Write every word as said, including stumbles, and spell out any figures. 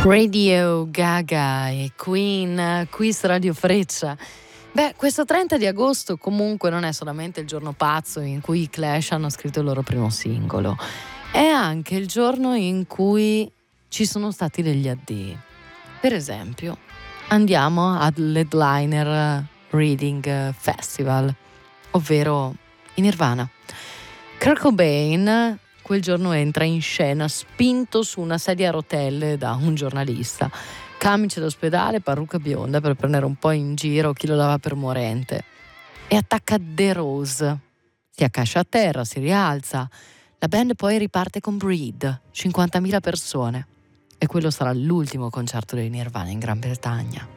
Radio Gaga e Queen, qui su Radio Freccia. Beh, questo trenta di agosto comunque non è solamente il giorno pazzo in cui i Clash hanno scritto il loro primo singolo, è anche il giorno in cui ci sono stati degli addii. Per esempio, andiamo all'Headliner Reading Festival, ovvero in Nirvana. Kurt Cobain quel giorno entra in scena spinto su una sedia a rotelle da un giornalista, camice d'ospedale, parrucca bionda per prendere un po' in giro chi lo dava per morente, e attacca The Rose. Si accascia a terra, si rialza. La band poi riparte con Breed, cinquantamila persone, e quello sarà l'ultimo concerto dei Nirvana in Gran Bretagna.